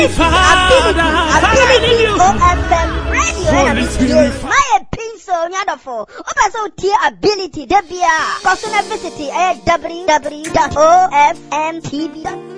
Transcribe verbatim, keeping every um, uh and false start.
Ability, ability, O F M radio. My pencil, wonderful. Open so tier ability, Debia. Personal visit, w w w dot o f m t v dot com.